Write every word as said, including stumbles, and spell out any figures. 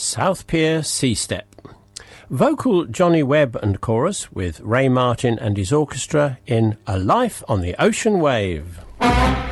South Pier Sea Step. Vocal Johnny Webb and chorus with Ray Martin and his orchestra in A Life on the Ocean Wave.